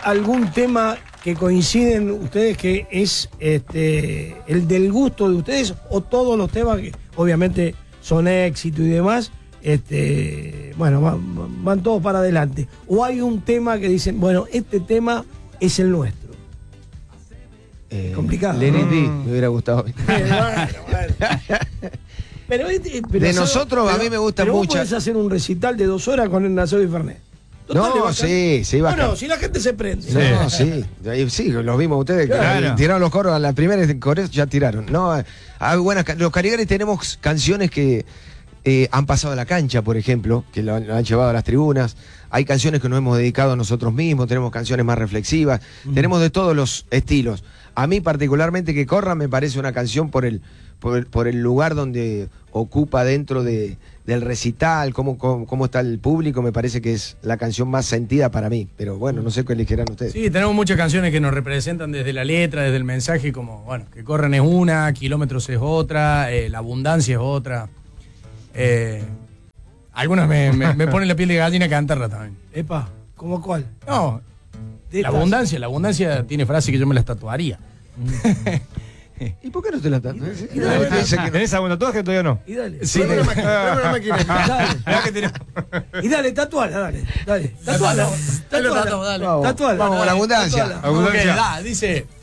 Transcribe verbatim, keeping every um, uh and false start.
algún tema que coinciden ustedes que es este el del gusto de ustedes, o todos los temas que obviamente son éxito y demás, este bueno, van, van todos para adelante? ¿O hay un tema que dicen, bueno, este tema es el nuestro? Eh, complicado. Let It Be, Mm. me hubiera gustado. bueno, bueno. Pero, este, pero de ¿sabes? nosotros, pero, a mí me gusta pero mucho. Vos podés hacer un recital de dos horas con el Naceo y Fernet. Total, No, sí, sí, va. No, no, si la gente se prende. No, sí, sí, sí, los vimos ustedes. Claro. Tiraron los coros, a la primera coros ya tiraron. No, hay buenas, los Caligaris tenemos canciones que eh, han pasado a la cancha, por ejemplo, que lo, lo han llevado a las tribunas. Hay canciones que nos hemos dedicado a nosotros mismos, tenemos canciones más reflexivas, mm. tenemos de todos los estilos. A mí particularmente Que Corra me parece una canción por el, por el, por el lugar donde ocupa dentro de, del recital, cómo, cómo, cómo está el público, me parece que es la canción más sentida para mí. Pero bueno, no sé qué elegirán ustedes. Sí, tenemos muchas canciones que nos representan desde la letra, desde el mensaje, como, bueno, Que Corren es una, Kilómetros es otra, eh, La Abundancia es otra. Eh, algunas me, me, me ponen la piel de gallina cantarla también. Epa, ¿cómo cuál? No, De la estas. abundancia, la abundancia tiene frase que yo me las tatuaría. ¿Y por qué no te la tatuas? Y dale, ¿Tenés algún tatuaje todavía no? Y dale. Sí, Dame te- una máquina, dame una máquina. Dale. Mirá que tenemos- Y dale, tatuala, dale. Dale. Tatuala. Lo tatuamos, dale. Tatuala. Vamos con la abundancia. Tatuala. Ok, Abundancia. da, dice...